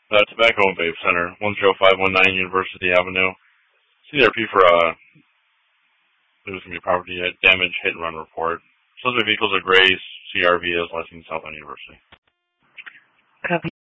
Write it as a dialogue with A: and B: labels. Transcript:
A: Tobacco and Vape Center, 10519 University Avenue. CRP for there's going to be property damage hit and run report. Suspect vehicles are gray. CRV is licensed South on University.
B: Copy.